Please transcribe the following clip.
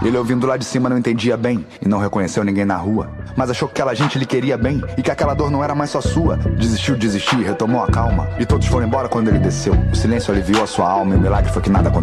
Ele ouvindo lá de cima não entendia bem e não reconheceu ninguém na rua, mas achou que aquela gente lhe queria bem e que aquela dor não era mais só sua. Desistiu de desistir, retomou a calma e todos foram embora quando ele desceu. O silêncio aliviou a sua alma e o milagre foi que nada aconteceu.